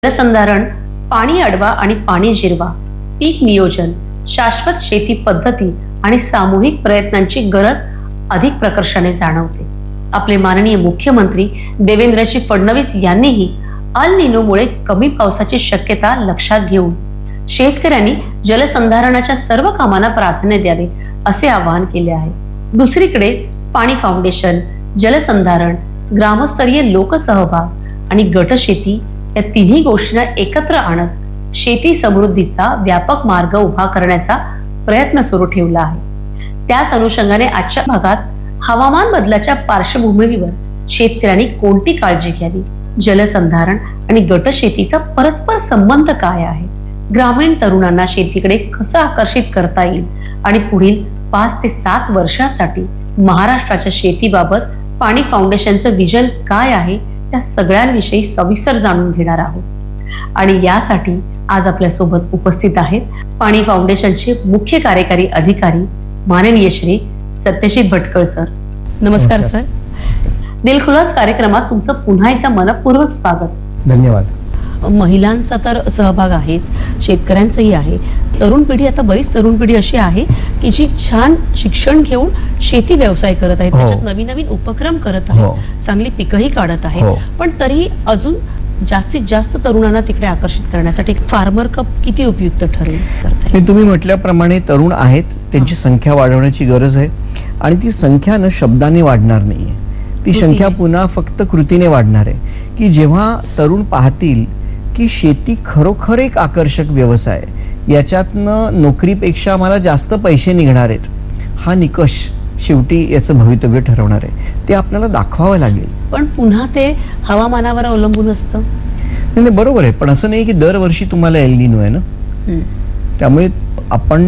जलसंधारण, पाणी अडवा आणि पाणी जिरवा, पीक नियोजन, शाश्वत शेती पद्धती आणि सामूहिक प्रयत्नांची गरज अधिक प्रकर्षाने जाणवते. आपले माननीय मुख्यमंत्री देवेंद्रजी फडणवीस यांनीही अल निनोमुळे कमी पावसाची शक्यता लक्षात घेऊन शेतकऱ्यांनी जलसंधारणाच्या सर्व कामांना प्राधान्य द्यावे असे आवाहन केले आहे. दुसरीकडे पाणी फाउंडेशन, जलसंधारण, ग्रामस्तरीय लोकसहभाग आणि गटशेती या तिन्ही गोष्टींना एकत्र आणत शेती समृद्धीचा व्यापक मार्ग उभा करण्याचा प्रयत्न सुरू ठेवला आहे. त्याच अनुषंगाने आजच्या भागात हवामान बदलाच्या पार्श्वभूमीवर शेतकऱ्यांनी कोणती काळजी घ्यावी, जलसंधारण आणि गटशेतीचा परस्पर संबंध काय आहे, ग्रामीण तरुणांना शेतीकडे कसं आकर्षित करता येईल आणि पुढील 5 ते 7 वर्षांसाठी महाराष्ट्राच्या शेतीबाबत पाणी फाउंडेशनचं विजन काय आहे, त्या सगळ्यांविषयी सविस्तर जाणून घेणार आहोत. आणि यासाठी आज आपल्या सोबत उपस्थित आहेत पाणी फाउंडेशनचे मुख्य कार्यकारी अधिकारी माननीय श्री सत्यजित भटकळ सर. नमस्कार सर. दिलखुलास कार्यक्रमात तुमचं पुन्हा एकदा मनपूर्वक स्वागत. धन्यवाद. महिलांचा तर सहभाग आहेच, शेतकऱ्यांचाही आहे. तरुण पिढी, आता बरीच तरुण पिढी अशी आहे की जी छान शिक्षण घेऊन शेती व्यवसाय करत आहे, त्याच्यात नवीन नवीन उपक्रम करत आहे, चांगली पिकंही काढत आहे. पण तरी अजून जास्तीत जास्त तरुणांना तिकडे आकर्षित करण्यासाठी फार्मर कप किती उपयुक्त ठरेल? तुम्ही म्हटल्याप्रमाणे तरुण आहेत, त्यांची संख्या वाढवण्याची गरज आहे आणि ती संख्या न शब्दाने वाढणार नाहीये, ती संख्या पुन्हा फक्त कृतीने वाढणार आहे. की जेव्हा तरुण पाहतील की शेती खरोखर एक आकर्षक व्यवसाय, याच्यातनं नोकरीपेक्षा मला जास्त पैसे निघणार आहेत, हा निकष शेवटी याचं भवितव्य ठरवणार आहे. ते आपल्याला दाखवावं लागेल. पण पुन्हा ते हवामानावर अवलंबून असतं. नाही, बरोबर आहे, पण असं नाही की दरवर्षी तुम्हाला एल निनो आहे ना. त्यामुळे आपण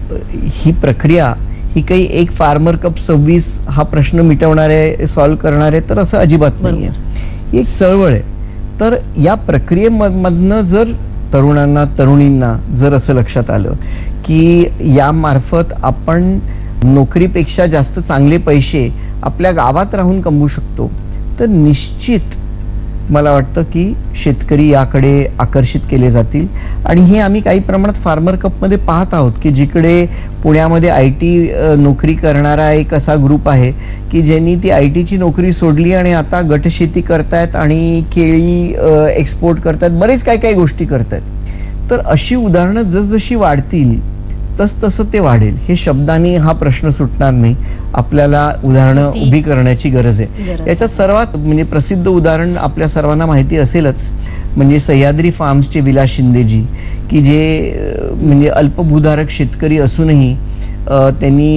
ही प्रक्रिया ही काही एक फार्मर कप 26 हा प्रश्न मिटवणारे, सॉल्व्ह करणारे तर असं अजिबात नाहीये. ही एक चळवळ आहे. तर या प्रक्रियेमधनं जर तरुणांना, तरुणींना जर असं लक्षात आलं की या मार्फत आपण नोकरीपेक्षा जास्त चांगले पैसे आपल्या गावात राहून कमवू शकतो, तर निश्चित मला वाटतं की शेतकरी याकडे आकर्षित केले जातील. आणि हे आम्ही काही प्रमाणात फार्मर कपमध्ये पाहत आहोत की जिकडे पुण्यामध्ये IT नोकरी करणारा एक असा ग्रुप आहे की ज्यांनी ती ITची नोकरी सोडली आणि आता गटशेती करतायत आणि केळी एक्सपोर्ट करतायत, बरेच काय काय गोष्टी करतायत. तर अशी उदाहरणं जसजशी वाढतील तसतसं ते वाढेल. हे शब्दांनी हा प्रश्न सुटणार नाही. आपल्याला उदाहरणं उभी करण्याची गरज आहे. याच्यात सर्वात म्हणजे प्रसिद्ध उदाहरण आपल्या सर्वांना माहिती असेलच, म्हणजे सह्याद्री फार्म्सचे विलास शिंदेजी, की जे म्हणजे अल्पभूधारक शेतकरी असूनही त्यांनी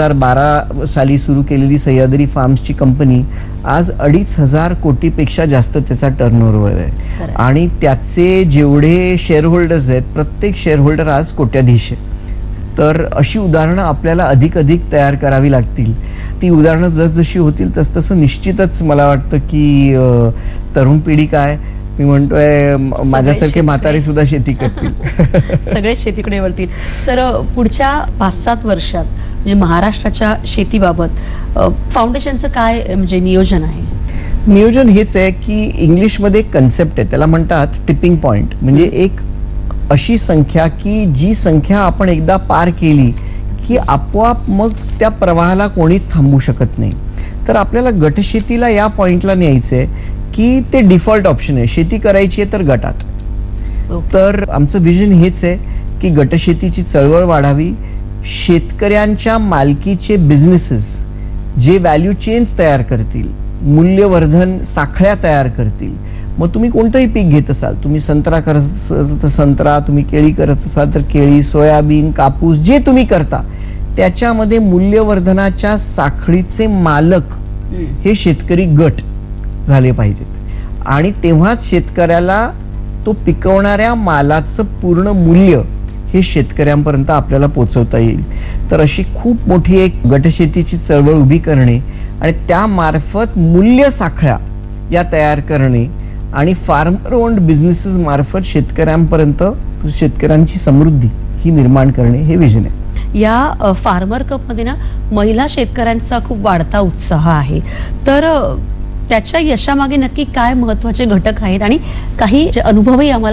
2012 साली सुरू केलेली सह्याद्री फार्म्सची कंपनी आज 2,500 कोटीपेक्षा जास्त त्याचा टर्नओव्हर आहे. आणि त्याचे जेवढे शेअरहोल्डर्स आहेत, प्रत्येक शेअरहोल्डर आज कोट्याधीश आहे. तर अशी उदाहरणं आपल्याला अधिक तयार करावी लागतील. ती उदाहरणं जसजशी होतील तसतसं निश्चितच मला वाटतं की तरुण पिढी काय, मी म्हणतोय माझ्यासारखे म्हातारे सुद्धा शेती करतील. सगळे शेतीकडे वळतील. सर, पुढच्या 5-7 वर्षात म्हणजे महाराष्ट्राच्या शेतीबाबत फाउंडेशनचं काय म्हणजे नियोजन आहे? नियोजन हेच आहे की इंग्लिशमध्ये एक कन्सेप्ट आहे, त्याला म्हणतात टिपिंग पॉइंट. म्हणजे एक अशी संख्या की जी संख्या आपण एकदा पार केली की आपोआप मग त्या प्रवाहाला कोणीच थांबवू शकत नाही. तर आपल्याला गटशेतीला या पॉइंटला न्यायचंय की ते डिफॉल्ट ऑप्शन आहे. शेती करायची आहे तर गटात. तर आमचं विजन हेच आहे की गटशेतीची चळवळ वाढावी. शेतकऱ्यांच्या मालकीचे बिझनेसेस जे व्हॅल्यू चेन्स तयार करतील, मूल्यवर्धन साखळ्या तयार करतील. मग तुम्ही कोणतंही पीक घेत असाल, तुम्ही संत्रा करत तर संत्रा, तुम्ही केळी करत असाल तर केळी, सोयाबीन, कापूस, जे तुम्ही करता त्याच्यामध्ये मूल्यवर्धनाच्या साखळीचे मालक हे शेतकरी गट झाले पाहिजेत. आणि तेव्हाच शेतकऱ्याला तो पिकवणाऱ्या मालाचं पूर्ण मूल्य हे शेतकऱ्यांपर्यंत आपल्याला पोहोचवता येईल. तर अशी खूप मोठी एक गटशेतीची चळवळ उभी करणे आणि त्यामार्फत मूल्य साखळ्या या तयार करणे आणि फार्मर ओन्ड बिझनेसेस मार्फत शेतकऱ्यांपर्यंत शेतकऱ्यांची समृद्धी ही निर्माण करणे हे विजन आहे. या फार्मर कप मध्ये ना महिला शेतकऱ्यांचा खूप वाढता उत्साह आहे. तर त्याच्या यशामागे नक्की काय महत्त्वाचे घटक आहेत आणि काही अनुभवही आम्हाला